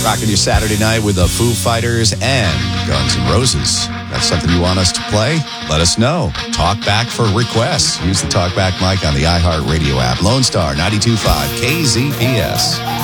Rocking your Saturday night with the Foo Fighters and Guns N' Roses. That's something you want us to play? Let us know. Talk back for requests. Use the talkback mic on the iHeartRadio app. Lone Star 92.5 KZPS.